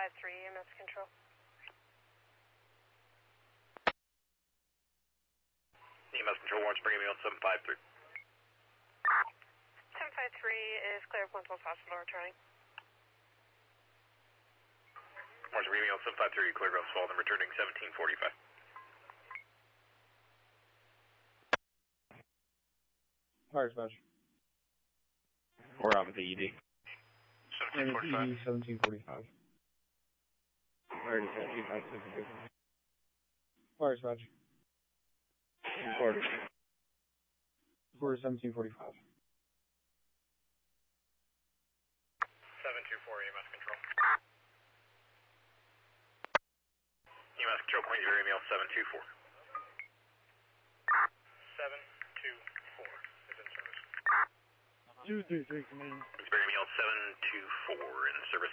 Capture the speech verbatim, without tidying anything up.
five three, E M S control. E M S control, Orange, bring me on seven five three. seven five three is clear of Winslow Hospital returning. Orange, bring me on seven five three, clear of Spalding, returning seventeen forty-five. Fire dispatch. We're out with the E D. seventeen forty-five. E D seventeen forty-five. Fire dispatch, E five six two. Fire dispatch. Quarter. Quarter seventeen forty-five. seven two four, E M S control. E M S control, point zero, email seven two four. seven two four is in service. two three three, command. It's email seven two four in service.